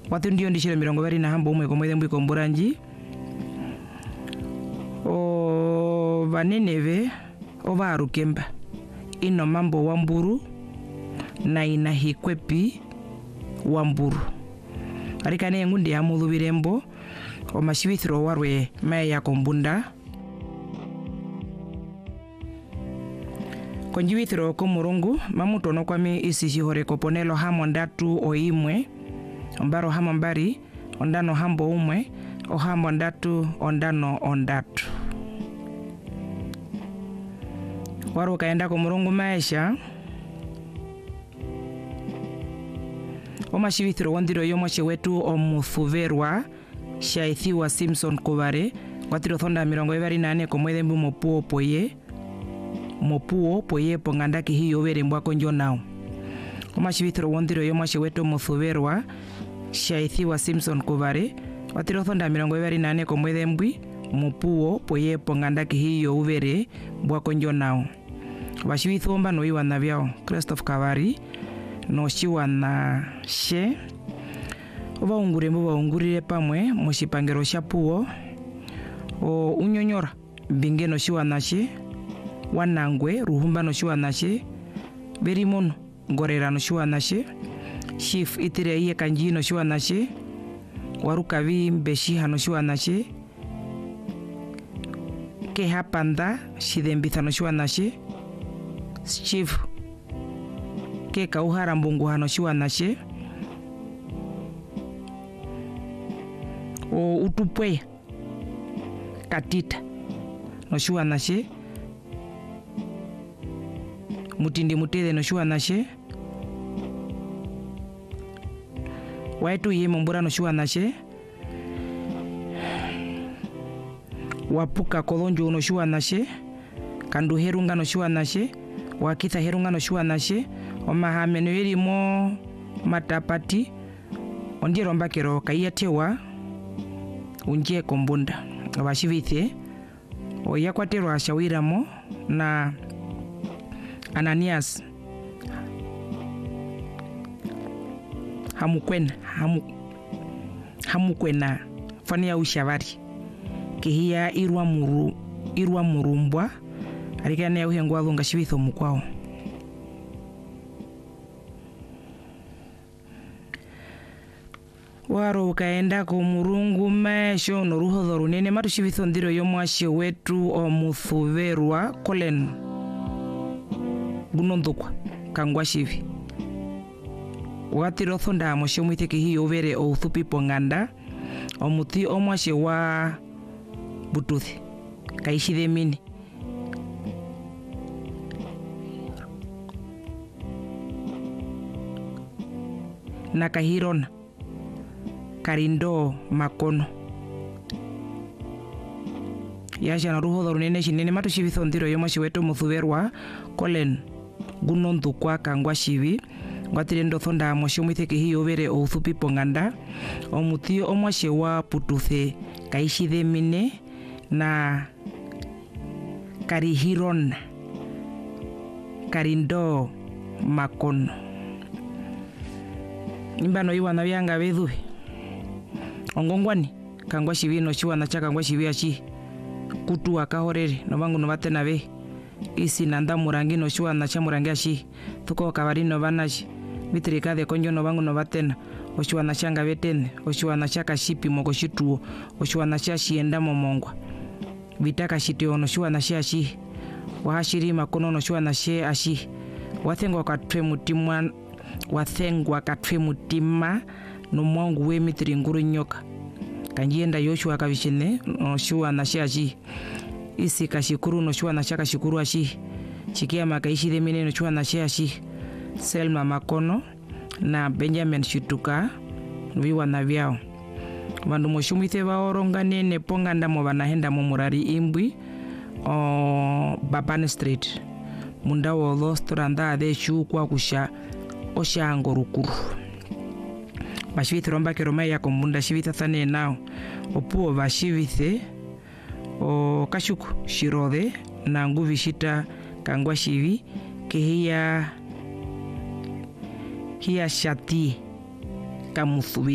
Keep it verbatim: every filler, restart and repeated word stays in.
watu ndio ndishire mirongo bari na hambo umwe komwe mbwi komburanji o vaneneve ovarukemba ino mambo wamburu na ina hikwepi wamburu arikane ngundi ya mulubirembo o mashibithiro warwe mae ya kombunda konjibithiro ko murungu mamutono kwami isi hore koponelo hamo ndatu o imwe mbaro hamo mbari ondano hambo umwe o hamo ndatu ondano ondatu waru kaenda ko murungu maisha o mashibithiro wondiro yomoshe wetu o muthuverwa shaithiwa Simpson Kobare watiro thonda mirongo ibari nane ko mwethembu mopuo poye mopuo poye pongandaki hiyo were mbwako njo nao o mashibithiro wondiro yomoshe wetu muthuverwa shaithiwa Simpson Kobare watiro thonda mirongo ibari nane ko mwethembu mopuo poye pongandaki hiyo were mbwako njo nao bashibithomba no iwana byao Christopher Kavari no shiwana she obaungure mbo baungurire pamwe mushipangero shapuo o unyonyora binge no shiwana she wanangwe ruhumba no shiwana she berimono ngorera no shiwana she chief itire iye kanji no shiwana she warukavi mbeshi hano shiwana she ke hapanda shidembitha no shiwana she chief ke kauhara mbungu hano shiwana she o utupwe katita no shiwana she mutindi mutele no shiwana she waitu ye mbura no shiwana she wapuka kolonjo no shiwana she kandu herunga no shiwana she wakitha herunga no shiwana she omahameno yerimo matapati ondiro mbakero kaiyatewa unje kombunda abashibithe oyakwaterwa ashawiramo na Ananias hamukwena hamu hamukwena fani ya ushavari kihia irwa muru irwa murumbwa arikane ya uhengwa lunga shibitho mukwao waro kaenda ko murungu mesho no ruho runene matu shibitho ndiro yomwashe wetu o muthuverwa Colin gunondokwa kangwa shivi watiro thonda moshe mwitheke hiyo vere o thupi ponganda o muti omwashe wa bututhi kaishire mini na kahirona karindo makono yasha na ruho runene shinene matu shibitho ndiro yomwashe wetu muthuverwa Colin gunondokwa kangwa shivi ngwatirendo thonda moshe mwitheke hiyo vere o thupi ponganda o muti omwashe wa pututhe kaishithe mine na karihirona karindo makono nimbano iwana byanga bethu ongongwani kangwa shivi no shiwana chaka kangwa shivi achi kutu akahorere no bangu no batena be isi nanda murangi no shiwana cha murangi achi tuko kabari no banashi bitrika de konjo no bangu no batena oshiwana changa betene oshiwana chaka shipi moko shituo oshiwana cha shienda momongwa bitaka shitio no shiwana shashi wahashiri makono no shiwana she ashi wathengwa katwe mutimwa wathengwa katwe mutima no mwangu we mitri nguru nyoka kanjienda Yoshua kabishine no shiwana shashi isi kashikuru no shiwana chaka shikuru ashi chikia makaishi de mine no shiwana shashi Selma Makono na Benjamin Shituka viwana vyao vandu moshumwithe vaoronga nene ponganda mo vanahenda mo murari imbwi o Babane Street munda wo lostranda de shukwa kusha oshango rukuru bashivithiro mbakero mai ya kombunda shivitha thane nao opuo bashivithe o kashuku shirode na nguvi shita kangwa shivi kehia hiya shati kamuthubi